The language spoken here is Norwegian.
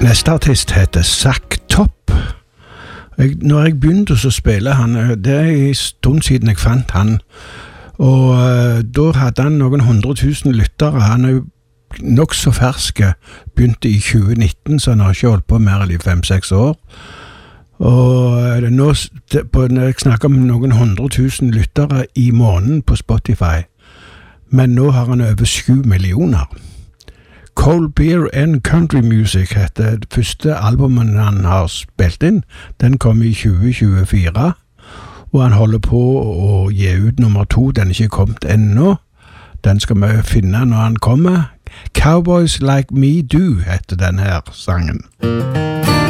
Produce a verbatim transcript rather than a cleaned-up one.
Neste artist heter Zack Top. Jeg, når jeg begynte å spille han, det er en stund siden jeg fant han, og uh, da hadde han noen hundre tusen lyttere. Han er jo nok så ferske, begynte i tjue nitten, så han har ikke holdt på mer enn i fem-seks år. Og uh, nå, på, når jeg snakker om noen hundre tusen lyttere i måneden på Spotify, men nå har han over sju millioner. Cold Beer and Country Music heter det første albumen han har spilt inn. Den kom i tjue tjuefire, og han holder på å gi ut nummer to. Den er ikke kommet ennå. Den skal vi finne når han kommer. Cowboys Like Me Do heter den her sangen.